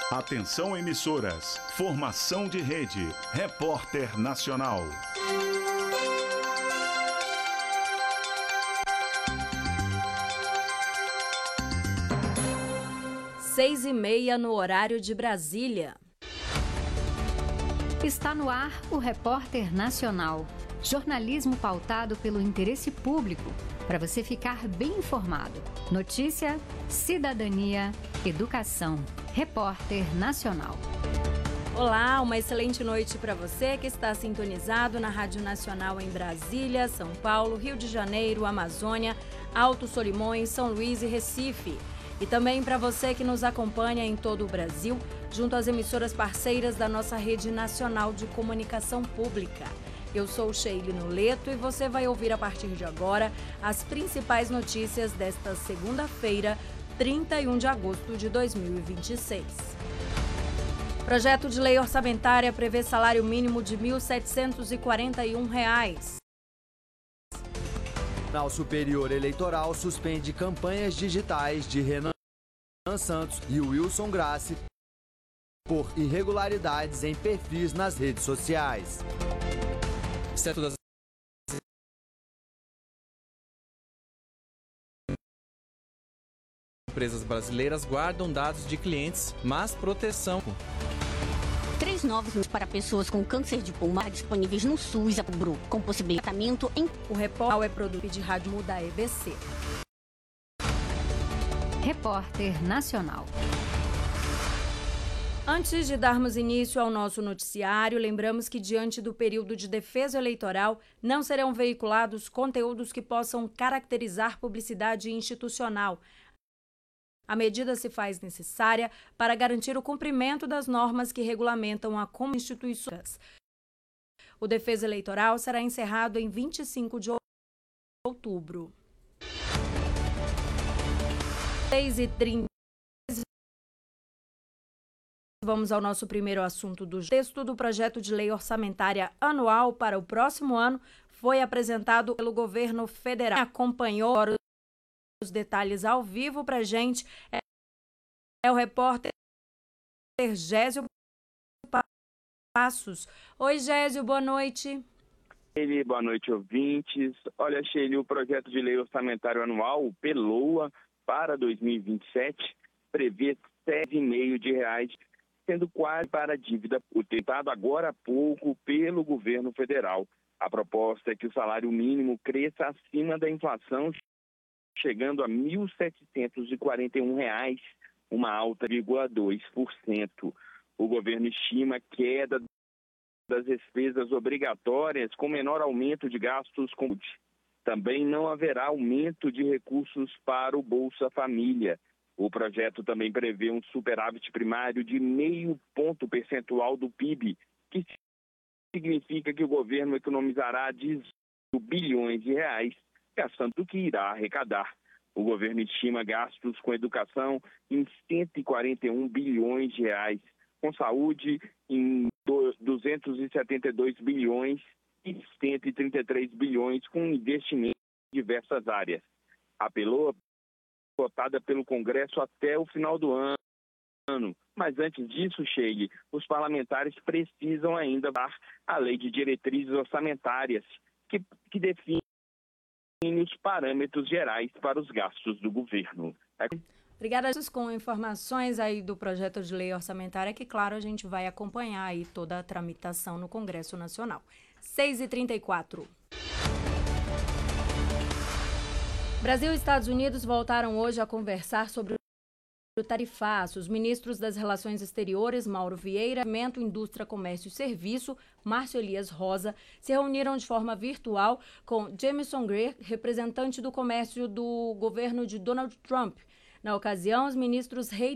Atenção emissoras, formação de rede, Repórter Nacional. 6h30 no horário de Brasília. Está no ar o Repórter Nacional. Jornalismo pautado pelo interesse público, para você ficar bem informado. Notícia, cidadania, educação. Repórter Nacional. Olá, uma excelente noite para você que está sintonizado na Rádio Nacional em Brasília, São Paulo, Rio de Janeiro, Amazônia, Alto Solimões, São Luís e Recife. E também para você que nos acompanha em todo o Brasil, junto às emissoras parceiras da nossa Rede Nacional de Comunicação Pública. Eu sou Sheila Noleto e você vai ouvir a partir de agora as principais notícias desta segunda-feira, 31 de agosto de 2026. Projeto de lei orçamentária prevê salário mínimo de R$ 1.741. Tribunal Superior Eleitoral suspende campanhas digitais de Renan Santos e Wilson Grassi por irregularidades em perfis nas redes sociais. Exceto das empresas brasileiras guardam dados de clientes, mas proteção. 3 novos para pessoas com câncer de pulmão disponíveis no SUS, com possibilidade de tratamento em... O Repórter é produto de Rádio Muda EBC. Repórter Nacional. Antes de darmos início ao nosso noticiário, lembramos que diante do período de defesa eleitoral, não serão veiculados conteúdos que possam caracterizar publicidade institucional. A medida se faz necessária para garantir o cumprimento das normas que regulamentam a instituições. O defesa eleitoral será encerrado em 25 de outubro. 6h30. Vamos ao nosso primeiro assunto do texto do projeto de lei orçamentária anual para o próximo ano. Foi apresentado pelo governo federal. Acompanhou os detalhes ao vivo para a gente é o repórter Gésio Passos. Oi, Gésio, boa noite. Boa noite, ouvintes. Olha, Sheila, o projeto de lei orçamentário anual, o PLOA, para 2027, prevê R$ 7,5, sendo quase para a dívida, o tentado agora há pouco pelo governo federal. A proposta é que o salário mínimo cresça acima da inflação, chegando a R$ 1.741, uma alta de 0,2%. O governo estima queda das despesas obrigatórias com menor aumento de gastos com saúde. Também não haverá aumento de recursos para o Bolsa Família. O projeto também prevê um superávit primário de 0,5 ponto percentual do PIB, que significa que o governo economizará 18 bilhões de reais, gastando o que irá arrecadar. O governo estima gastos com educação em 141 bilhões de reais, com saúde em 272 bilhões e 133 bilhões com investimento em diversas áreas. A PLOA votada pelo Congresso até o final do ano. Mas antes disso, Sheila, os parlamentares precisam ainda dar a lei de diretrizes orçamentárias, que define os parâmetros gerais para os gastos do governo. Obrigada com informações aí do projeto de lei orçamentária, que, claro, a gente vai acompanhar aí toda a tramitação no Congresso Nacional. 6h34. Brasil e Estados Unidos voltaram hoje a conversar sobre o tarifaço. Os ministros das Relações Exteriores, Mauro Vieira, Indústria, Comércio e Serviço, Márcio Elias Rosa, se reuniram de forma virtual com Jamieson Greer, representante do comércio do governo de Donald Trump. Na ocasião, os ministros reiteraram